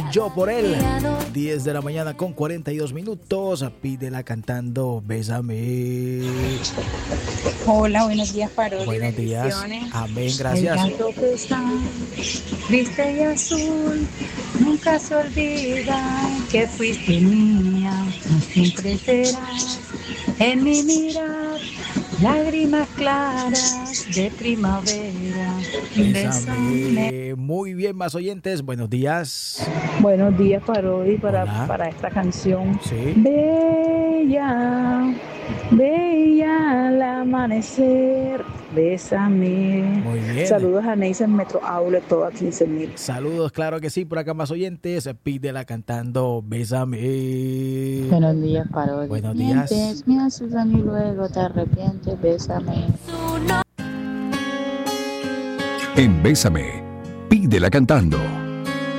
Yo por él. 10 de la mañana con 42 minutos. Pídela cantando Bésame. Hola, buenos días, Parodi. Buenos días. Bendiciones. Amén, gracias. El llanto pesa, triste y azul, nunca se olvida que fuiste mía, siempre serás en mi mirar, lágrimas claras de primavera. Bésame. Muy bien, más oyentes. Buenos días. Buenos días, Parodi, Hola. para esta canción. Sí. Bella, bella al amanecer, bésame. Muy bien. Saludos a Neisen Metro Outlet, todo a 15,000. Saludos, claro que sí. Por acá más oyentes. Pídela cantando Bésame. Buenos días, Parodi. Buenos días. Mientes, me asustan y luego te arrepientes, bésame. En Bésame, pídela cantando.